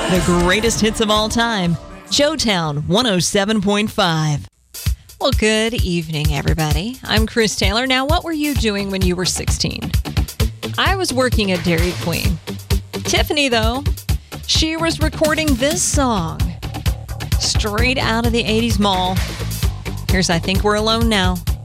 The greatest hits of all time. Showtown 107.5. Well, good evening, everybody. I'm Chris Taylor. Now, what were you doing when you were 16? I was working at Dairy Queen. Tiffany, though, she was recording this song straight out of the 80s mall. Here's I Think We're Alone Now.